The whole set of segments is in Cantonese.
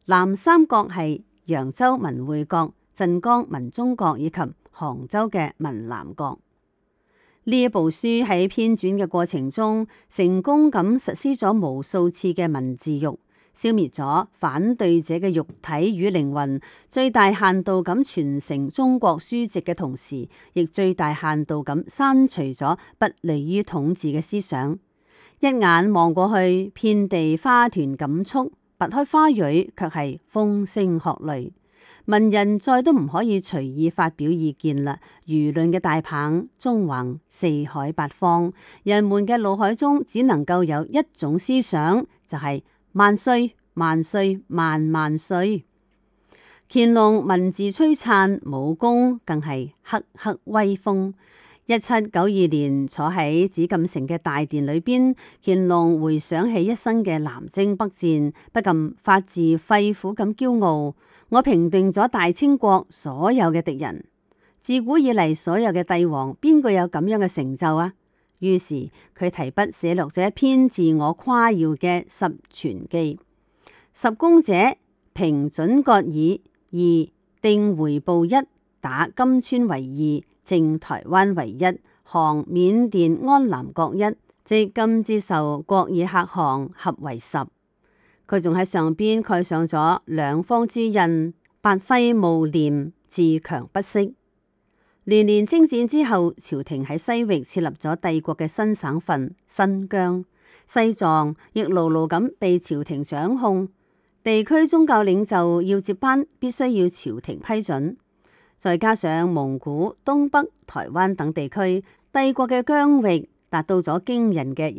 南三國係揚州文匯國、鎮江文忠國以及杭州嘅文南國。呢一部書喺編纂嘅過程中，成功咁實施咗無數次嘅文字獄，消滅咗反對者嘅肉體與靈魂，最大限度咁傳承中國書籍嘅同時，亦最大限度咁刪除咗不利於統治嘅思想。一眼望過去，遍地花團錦簇，拔開花蕊，卻係風聲鶴唳。文人再都唔可以隨意發表意見啦，輿論嘅大棒縱橫四海八方，人們嘅腦海中只能夠有一種思想，就係萬歲萬歲萬萬歲。乾隆文字璀璨，武功更係赫赫威風。1792年坐喺紫禁城嘅大殿裏邊，乾隆回想起一生嘅南征北戰，不禁發自肺腑咁驕傲。我平定咗大清國所有嘅敵人，自古以嚟所有嘅帝王邊個有咁樣嘅成就啊？於是佢提筆寫落咗一篇自我誇耀嘅十全記。十功者：平準葛爾二，定回部一，打金川為二，靖台灣為一，降緬甸安南各一，即金之仇國爾克汗合為十。佢仲喺上邊蓋上咗兩方朱印，百揮暮念，自強不息。連年征戰之後，朝廷喺西域設立咗帝國嘅新省份新疆、西藏，亦牢牢咁被朝廷掌控。地區宗教領袖要接班，必須要朝廷批准。再加上蒙古、東北、台灣等地區，帝國嘅疆域達到咗驚人嘅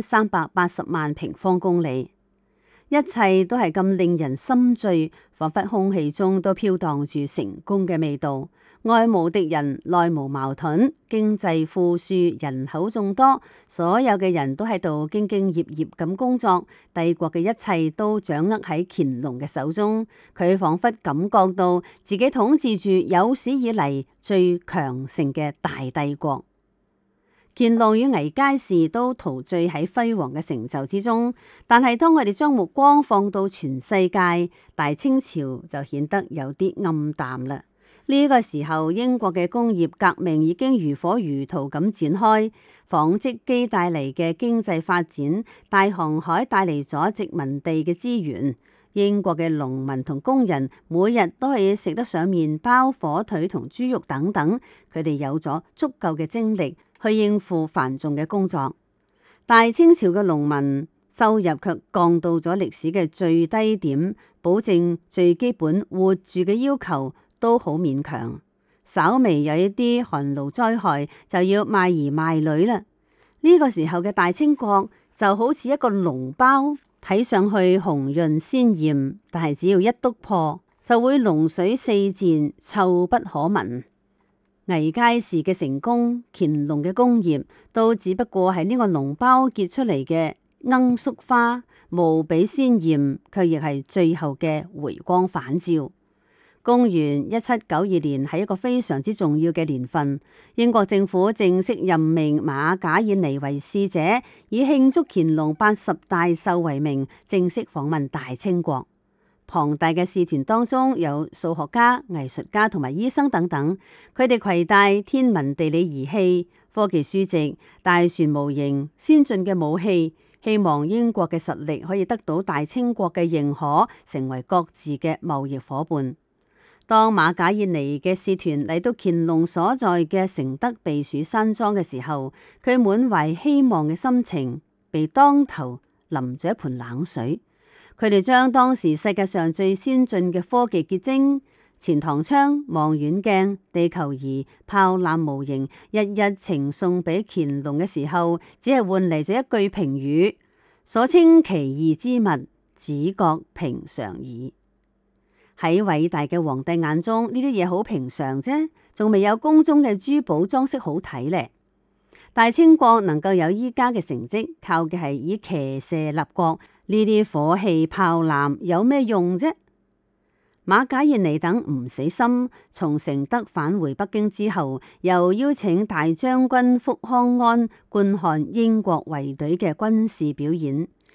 1380萬平方公里。一切都係咁令人心醉，仿佛空氣中都飄蕩住成功嘅味道。外無敵人，內無矛盾，經濟富庶，人口眾多，所有嘅人都喺度兢兢業業咁工作。帝國嘅一切都掌握喺乾隆嘅手中，佢仿佛感覺到自己統治住有史以嚟最強盛嘅大帝國。乾隆與倪佳氏都陶醉喺輝煌嘅成就之中，但係當我哋將目光放到全世界，大清朝就顯得有啲暗淡啦。呢個時候，英國嘅工業革命已經如火如荼咁展開，紡織機帶嚟嘅經濟發展，大航海帶嚟咗殖民地嘅資源。英國嘅農民同工人每日都係食得上麵包、火腿同豬肉等等，佢哋有咗足夠嘅精力去應付繁重嘅工作。大清朝嘅農民收入卻降到咗歷史嘅最低點，保證最基本活住嘅要求都好勉強。稍微有一啲寒露災害，就要賣兒賣女啦。呢個時候嘅大清國就好似一個膿包，睇上去紅潤鮮艷，但係只要一篤破，就會膿水四濺，臭不可聞。倪佳氏嘅成功，乾隆嘅功業，都只不過係呢個膿包結出嚟嘅罌粟花，無比鮮艷，卻亦係最後嘅回光返照。公元1792年係一個非常之重要嘅年份，英國政府正式任命馬賈燕妮為使者，以慶祝乾隆80大壽為名，正式訪問大清國。龐大嘅使團當中有數學家、藝術家同埋醫生等等，佢哋攜帶天文地理儀器、科技書籍、大船模型、先進嘅武器，希望英國嘅實力可以得到大清國嘅認可，成為各自嘅貿易夥伴。當馬賈燕妮嘅使團嚟到乾隆所在嘅承德避暑山莊嘅時候，佢滿懷希望嘅心情被當頭淋咗一盆冷水。佢哋將當時世界上最先進嘅科技結晶錢塘窗、望遠鏡、地球儀、炮艦模型日日呈送俾乾隆嘅時候，只係換嚟咗一句評語：所稱奇異之物，只覺平常矣。喺偉大嘅皇帝眼中，呢啲嘢好平常啫，仲未有宮中嘅珠寶裝飾好睇咧。大清國能夠有依家嘅成績，靠嘅係以騎射立國，呢啲火器炮艦有咩用啫？馬賈燕妮等唔死心，從承德返回北京之後，又邀請大將軍福康安觀看英國衛隊嘅軍事表演。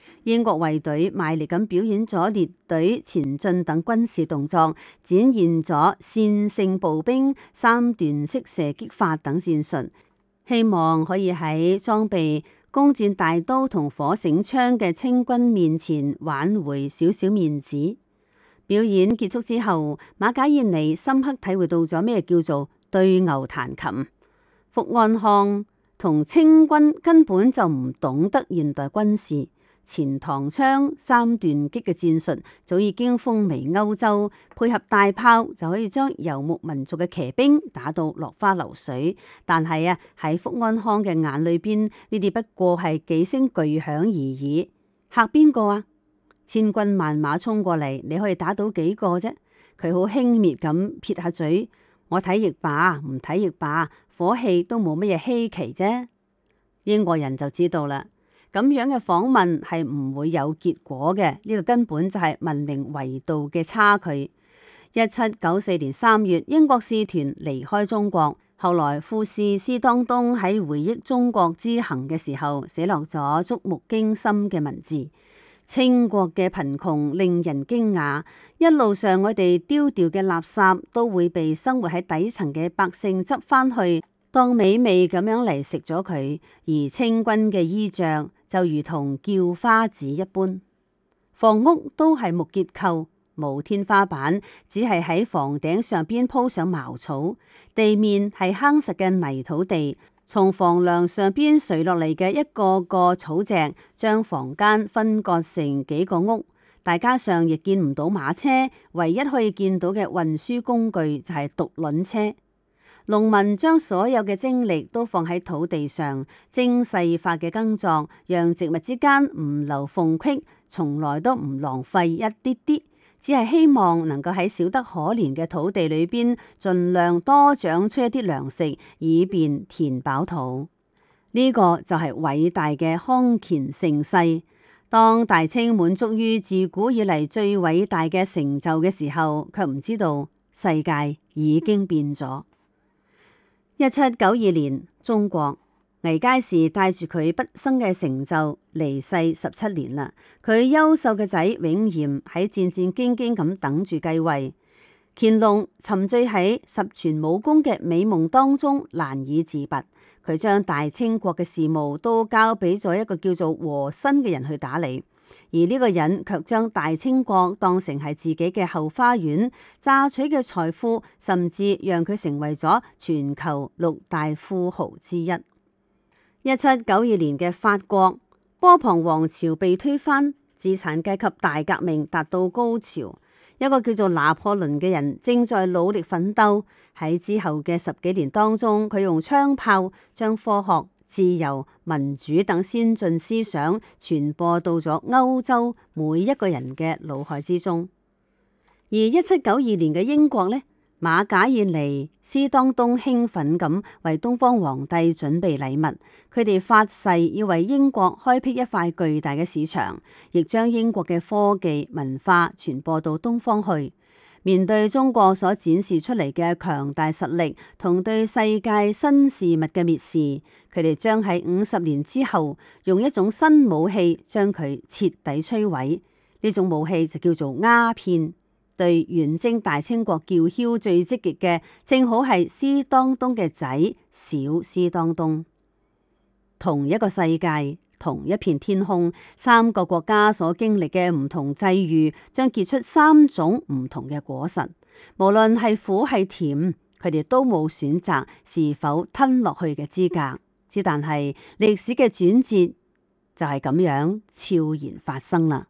英國衛隊賣力咁表演咗列隊前進等軍事動作，展現咗線性步兵、三段式射擊法等戰術，希望可以喺裝備弓箭大刀同火繩槍嘅清軍面前挽回少少面子。表演結束之後，馬賈燕尼深刻體會到咗咩叫做對牛彈琴。福安康同清軍根本就唔懂得現代軍事，錢塘槍三段擊嘅戰術早已經風靡歐洲，配合大炮就可以將游牧民族嘅騎兵打到落花流水。但係啊，喺福安康嘅眼裏邊，呢啲不過係幾聲巨響而已，嚇邊個啊？千軍萬馬衝過嚟，你可以打到幾個啫？佢好輕蔑咁撇下嘴，我睇亦罷，唔睇亦罷，火器都冇乜嘢稀奇啫。英國人就知道啦，咁樣嘅訪問係唔會有結果嘅，呢個根本就係文明維度嘅差距。1794年3月，英國使團離開中國，後來富士斯當東喺回憶中國之行嘅時候，寫落咗觸目驚心嘅文字。清國嘅貧窮令人驚訝，一路上我哋丟掉嘅垃圾都會被生活喺底層嘅百姓執返去，當美味咁樣嚟食咗佢。而清軍嘅衣着就如同叫花子一般，房屋都係木結構，冇天花板，只係喺房頂上邊鋪上茅草，地面係夯實嘅泥土地。從房梁上邊垂落嚟嘅一個個草席，將房間分割成幾個屋。大街上亦見唔到馬車，唯一可以見到嘅運輸工具就係獨輪車。農民將所有嘅精力都放喺土地上，精細化嘅耕作，讓植物之間唔留縫隙，從來都唔浪費一啲啲。只係希望能夠喺少得可憐嘅土地裏邊，盡量多長出一啲糧食，以便填飽肚。呢個就係偉大嘅康乾盛世。當大清滿足於自古以嚟最偉大嘅成就嘅時候，卻唔知道世界已經變咗。1792年，中國。倪佳士帶住佢畢生嘅成就離世17年啦。佢優秀嘅仔永琰喺戰戰兢兢咁等住繼位。乾隆沉醉喺十全武功嘅美夢當中難以自拔，佢將大清國嘅事務都交俾咗一個叫做和珅嘅人去打理，而呢個人卻將大清國當成係自己嘅後花園，榨取嘅財富甚至讓佢成為咗全球6大富豪之一。1792年嘅法國，波旁王朝被推翻，資產階級大革命達到高潮。一個叫做拿破崙嘅人正在努力奮鬥。喺之後嘅10幾年當中，佢用槍炮將科學、自由、民主等先進思想傳播到咗歐洲每一個人嘅腦海之中。而1792年嘅英國呢，馬賈燕尼、斯當東興奮咁為東方皇帝準備禮物，佢哋發誓要為英國開闢一塊巨大嘅市場，亦將英國嘅科技文化傳播到東方去。面對中國所展示出嚟嘅強大實力同對世界新事物嘅蔑視，佢哋將喺50年之後用一種新武器將佢徹底摧毀。呢種武器就叫做鴉片。對遠征大清國叫囂最積極嘅，正好係斯當東嘅仔小斯當東。同一個世界，同一片天空，3個國家所經歷嘅唔同際遇，將結出3種唔同嘅果實。無論係苦係甜，佢哋都冇選擇是否吞落去嘅資格。之但係歷史嘅轉折就係咁樣悄然發生啦。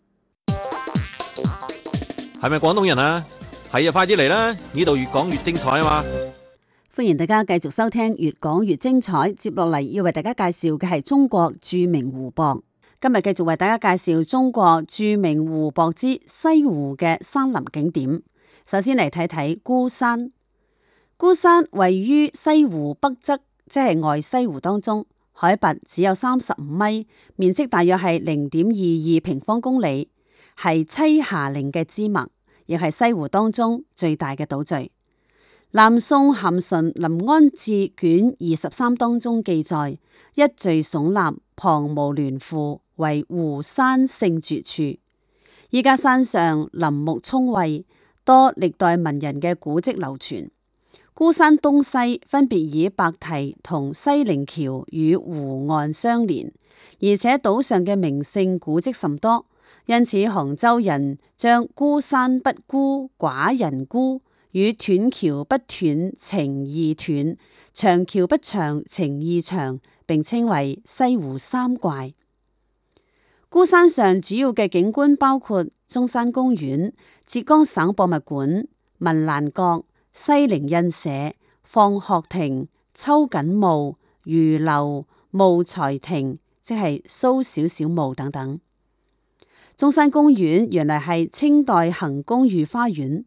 係咪廣東人啊？係啊，快啲嚟啦！呢度越講越精彩啊嘛！ 歡迎大家繼續收聽越講越精彩。接落嚟要為大家介紹嘅係中國著名湖泊。今日繼續為大家介紹中國著名湖泊之西湖嘅山林景點。首先嚟睇睇孤山。孤山位於西湖北側，即係外西湖當中，海拔只有35米，面積大約係0.22平方公里。係棲霞嶺嘅支脈，亦係西湖當中最大嘅島嶼。南宋咸淳臨安志卷23當中記載：一敍聳立， 旁無連父，為湖山勝絕處。依家山上林木蔥鬱，多歷代文人嘅古蹟流傳。孤山東西分別以白堤同西靈橋與湖岸相連，而且島上嘅名勝古蹟甚多，因此杭州人將孤山不孤寡人孤與斷橋不斷情義斷、長橋不長情義長並稱為西湖三怪。孤山上主要嘅景觀包括中山公園、浙江省博物館、文瀾閣、西泠印社、放學亭、秋瑾墓、魚樓、慕才亭，即係蘇小小墓等等。中山公園原來係清代行宮御花園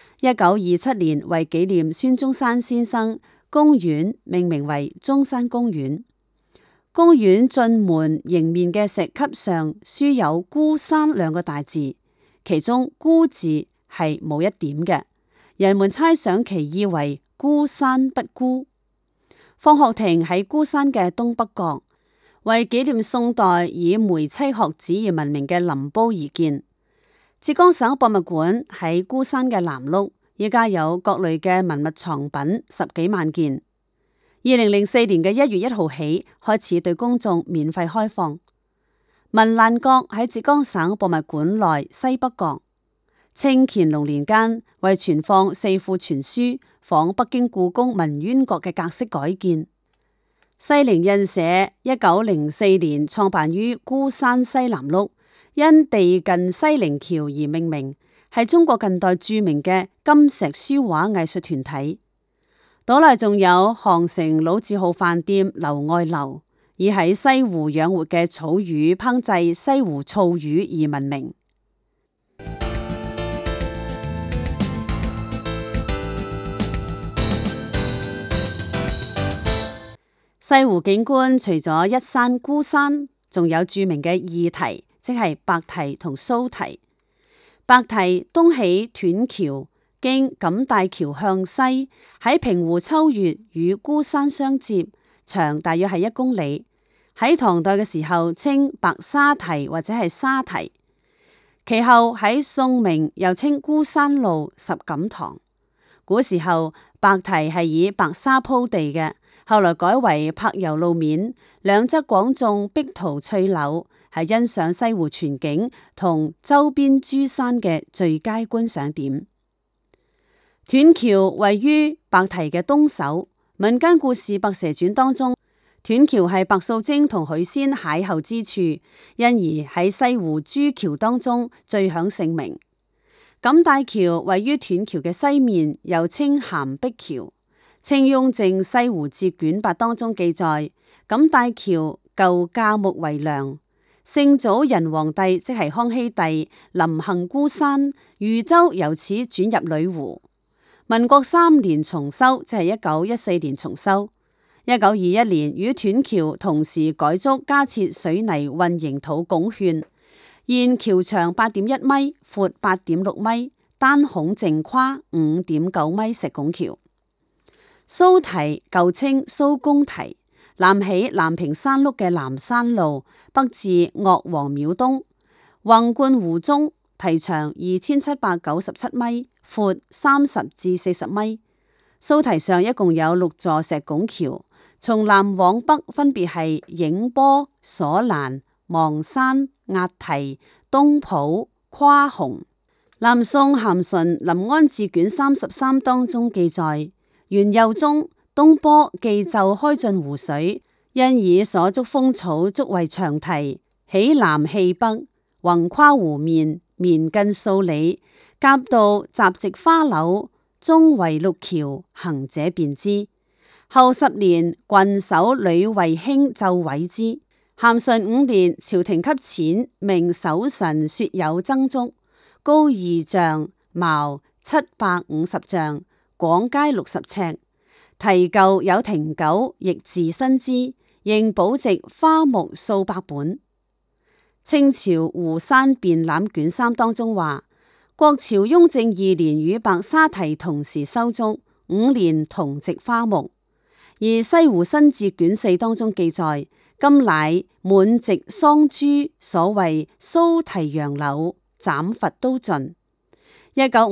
，1927年為紀念孫中山先生，公園命名為中山公園。公園進門迎面嘅石級上書有孤山兩個大字，其中孤字係冇一點嘅，人們猜想其意為孤山不孤。放學亭喺孤山嘅東北角，為紀念宋代以梅妻學子而聞名嘅林褒而建。浙江省博物館喺孤山嘅南麓，依家有各類嘅文物藏品10幾萬件。2004年嘅1月1號起開始對公眾免費開放。文瀾閣喺浙江省博物館內西北角。清乾隆年間為存放4庫全書，仿北京故宮文淵閣嘅格式改建。西泠印社1904年創辦於孤山西南麓，因地近西泠橋而命名，係中國近代著名嘅金石書畫藝術團體。島內仲有杭城老字號飯店樓外樓，以喺西湖養活嘅草魚烹製西湖醋魚而聞名。西湖景觀除咗一山孤山，仲有著名嘅二堤，即係白堤同蘇堤。白堤東起斷橋，經錦帶橋向西，喺平湖秋月與孤山相接，長大約係1公里。喺唐代嘅時候稱白沙堤或者係沙堤，其後喺宋明又稱孤山路、十錦塘。古時候白堤係以白沙鋪地嘅。後來改為柏油路面，兩側廣種碧桃翠柳，係欣賞西湖全景同周邊諸山嘅最佳觀賞點。斷橋位於白堤嘅東首，民間故事《白蛇傳》當中，斷橋係白素貞同許仙邂逅之處，因而喺西湖諸橋當中最享盛名。錦帶橋位於斷橋嘅西面，又稱鹹碧橋。清雍正西湖志卷8當中記載，錦帶橋舊架木為梁，聖祖仁皇帝即係康熙帝臨幸孤山，漁舟由此轉入女湖。民國3年重修，即係1914年重修。1921年與斷橋同時改築加設水泥混凝土拱券，現橋長8.1米，闊8.6米，單孔淨跨5.9米石拱橋。蘇堤舊稱蘇公堤，南起南屏山麓嘅南山路，北至岳王廟東，橫貫湖中，堤長2797米，闊30至40米。蘇堤上一共有6座石拱橋，從南往北分別係影波、鎖蘭、望山、押堤、東浦、跨洪。南宋咸淳臨安志卷33當中記載，元佑中東坡既就開進湖水，因以所築風草築為長堤，起南氣北，橫跨湖面，綿近數里，夾道雜植花柳，中圍6橋，行者便知。後10年，郡守呂惠卿奏毀之。咸淳5年，朝廷給錢，命守臣說有增築，高2丈，茅750丈，廣皆60尺。堤舊有亭久，亦自新之，仍保植花木數百本。清朝湖山辨覽卷3當中話，國朝雍正2年與白沙堤同時修築，5年同植花木。而西湖新志卷4當中記載， 今乃滿植桑株，所謂蘇堤楊柳，斬伐都盡。